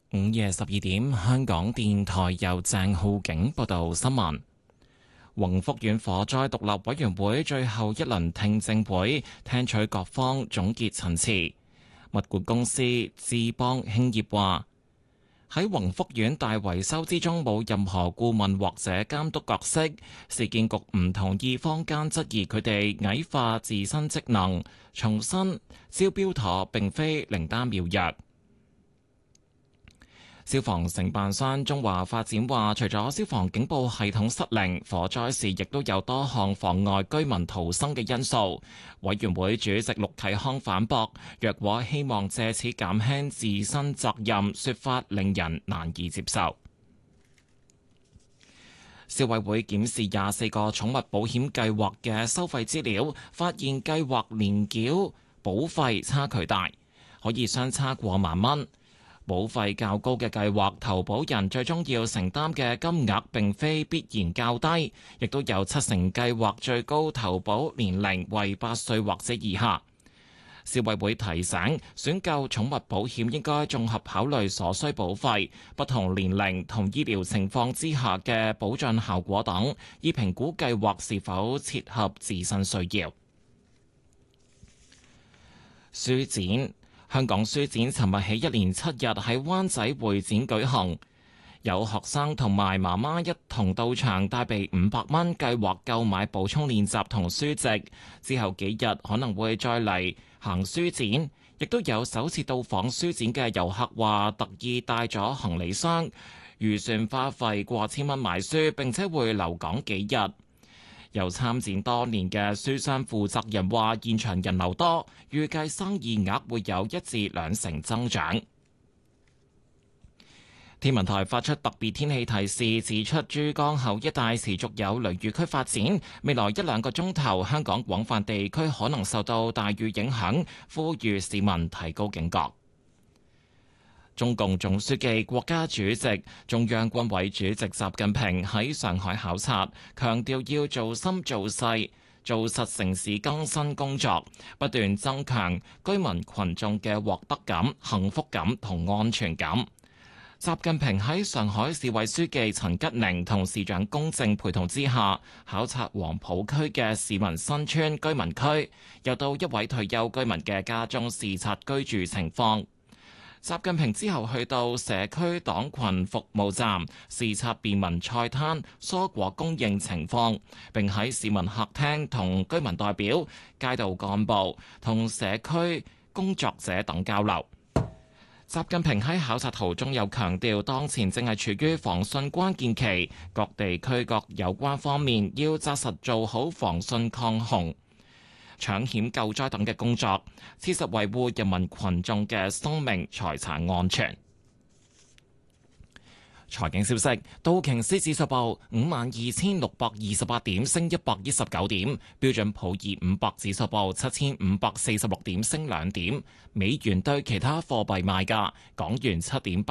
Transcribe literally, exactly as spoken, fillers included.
午夜十二點，香港電台由鄭浩景報道新聞。宏福苑火災獨立委員會最後一輪聽證會，聽取各方總結陳詞。物管公司智邦興業話，喺宏福苑大維修之中冇任何顧問或者監督角色，市建局唔同意坊間質疑佢哋矮化自身職能，重申招標妥並非靈丹妙藥。消防承辦商中華發展話，除咗消防警報系統失靈，火災時亦都有多項妨礙居民逃生嘅因素。委員會主席陸啟康反駁，若果希望借此減輕自身責任，說法令人難以接受。消委會檢視廿四個寵物保險計劃嘅收費資料，發現計劃年繳保費差距大，可以相差過萬蚊。保費較高嘅計劃，投保人最終要承擔嘅金額並非必然較低，亦都有七成計劃最高投保年齡為八歲或者以下。消委會提醒，選購寵物保險應該綜合考慮所需保費、不同年齡同醫療情況之下嘅保障效果等，以評估計劃是否切合自身需要。書展。香港書展尋日起一連七日喺灣仔會展舉行，有學生同埋媽媽一同到場，帶備五百蚊計劃購買補充練習同書籍。之後幾日可能會再嚟行書展，亦都有首次到訪書展嘅遊客話，特意帶咗行李箱，預算花費過千蚊買書，並且會留港幾日。有參展多年嘅書商負責人話，現場人流多，預計生意額會有一至兩成增長。天文台發出特別天氣提示，指出珠江口一帶持續有雷雨區發展，未來一兩個鐘頭香港廣泛地區可能受到大雨影響，呼籲市民提高警覺。中共總書記、國家主席、中央軍委主席習近平喺上海考察，強調要做深做細、做實城市更新工作，不斷增強居民群眾嘅獲得感、幸福感同安全感。習近平喺上海市委書記陳吉寧同市長龔正陪同之下，考察黃浦區嘅市民新村居民區，又到一位退休居民嘅家中視察居住情況。習近平之後去到社區黨群服務站視察便民菜攤、蔬果供應情況，並喺市民客廳同居民代表、街道幹部同社區工作者等交流。習近平喺考察途中又強調，當前正係處於防汛關鍵期，各地區各有關方面要紮實做好防汛抗洪、搶險救災等嘅工作，切實維護人民群眾嘅生命財產安全。財經消息：道瓊斯指數報五萬二千六百二十八點，升一百一十九點；標準普爾五百指數報七千五百四十六點，升兩點。美元對其他貨幣賣價：港元七點八